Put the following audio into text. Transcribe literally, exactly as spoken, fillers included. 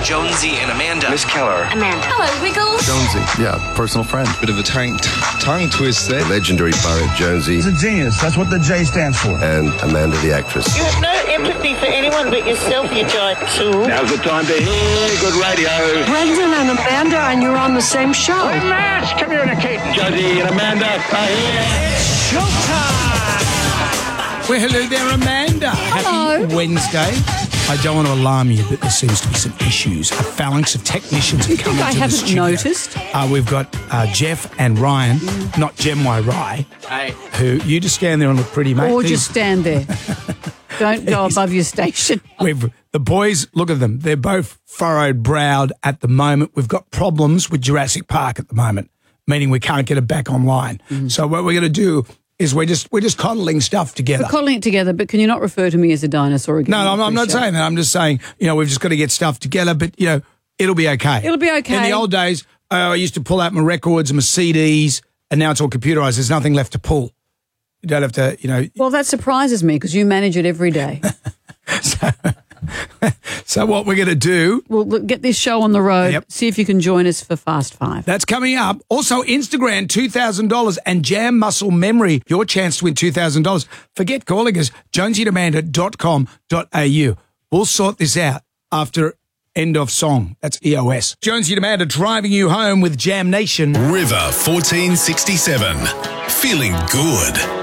Jonesy and Amanda. Miss Keller. Amanda. Hello, Wiggles. Jonesy, yeah, personal friend. Bit of a tongue, tongue twist there. Legendary pirate Jonesy. He's a genius. That's what the J stands for. And Amanda the actress. You have no empathy for anyone but yourself, you giant tool. Now's the time to hear good radio. Brendan and Amanda, and you're on the same show. We must communicate. Jonesy and Amanda are here. It's showtime. Well, hello there, Amanda. Hello. Happy Wednesday. I don't want to alarm you, but there seems to be some issues. A phalanx of technicians have come think I into the haven't studio. noticed? Uh, we've got uh, Jeff and Ryan, Mm. not Jem Y. Rye, Hey. who you just stand there and look pretty, mate. Or These- just stand there. Don't go above your station. We've, the boys, look at them. They're both furrowed-browed at the moment. We've got problems with Jurassic Park at the moment, meaning we can't get it back online. Mm. So what we're going to do is we're just we're just coddling stuff together. We're coddling it together, but can you not refer to me as a dinosaur again? No, no, I'm, I'm not Appreciate saying that. I'm just saying, you know, we've just got to get stuff together, but, you know, it'll be okay. It'll be okay. In the old days, uh, I used to pull out my records and my C Ds, and now it's all computerized. There's nothing left to pull. You don't have to, you know. Well, that surprises me because you manage it every day. so, so what we're going to do. Well, look, get this show on the road. Yep. See if you can join us for Fast Five. That's coming up. Also, Instagram, two thousand dollars, and Jam Muscle Memory, your chance to win two thousand dollars. Forget calling us, jonesy and amanda dot com dot a u. We'll sort this out after end of song. That's E O S. Jonesy and Amanda driving you home with Jam Nation. River fourteen sixty-seven. Feeling good.